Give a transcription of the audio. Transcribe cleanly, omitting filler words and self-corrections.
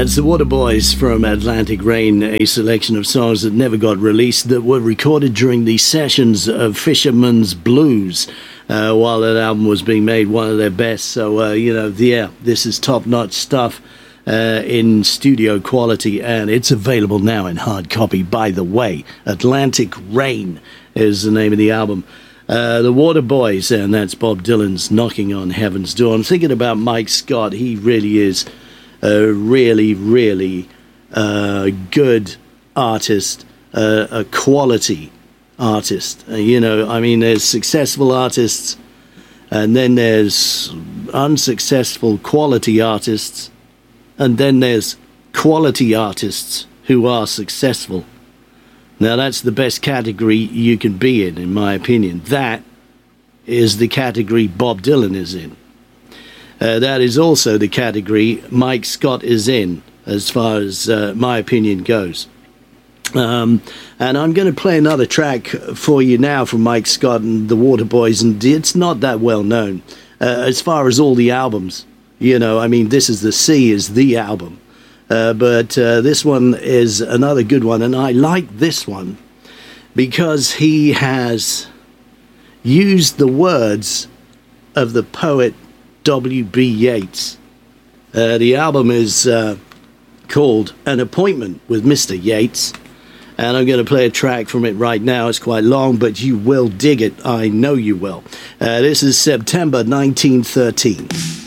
That's the Waterboys from Atlantic Rain, a selection of songs that never got released that were recorded during the sessions of Fisherman's Blues while that album was being made, one of their best. So, this is top-notch stuff in studio quality, and it's available now in hard copy, by the way. Atlantic Rain is the name of the album. The Waterboys, and that's Bob Dylan's Knocking on Heaven's Door. I'm thinking about Mike Scott. He really is a really good artist, a quality artist. There's successful artists, and then there's unsuccessful quality artists, and then there's quality artists who are successful. Now, that's the best category you can be in my opinion. That is the category Bob Dylan is in. That is also the category Mike Scott is in, as far as my opinion goes. And I'm going to play another track for you now from Mike Scott and the Waterboys, and it's not that well known as far as all the albums. This is the album. But this one is another good one, and I like this one because he has used the words of the poet W.B. Yeats. The album is called An Appointment with Mr. Yeats, and I'm going to play a track from it right now. It's quite long, but you will dig it. I know you will. This is September 1913.